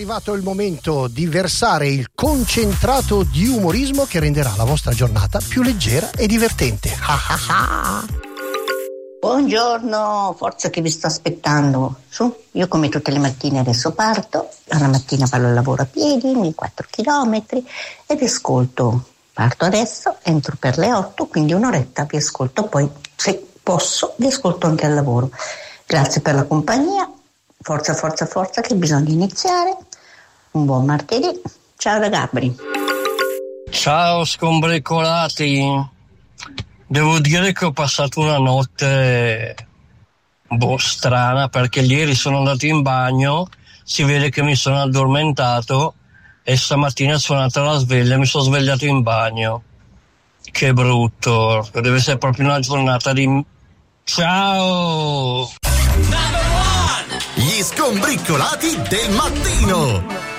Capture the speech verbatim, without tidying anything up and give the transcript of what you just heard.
arrivato il momento di versare il concentrato di umorismo che renderà la vostra giornata più leggera e divertente. Buongiorno, forza che vi sto aspettando. Su, io come tutte le mattine adesso parto, alla mattina vado al lavoro a piedi, i miei quattro chilometri e vi ascolto. Parto adesso, entro per le otto, quindi un'oretta vi ascolto, poi se posso vi ascolto anche al lavoro. Grazie per la compagnia, forza, forza, forza che bisogna iniziare. Un buon martedì, ciao da Gabri. Ciao scombrecolati. Devo dire che ho passato una notte boh, strana, perché ieri sono andato in bagno, si vede che mi sono addormentato e stamattina sono andato alla sveglia e mi sono svegliato in bagno. Che brutto, deve essere proprio una giornata di... Ciao! Gli skombrickolati del mattino.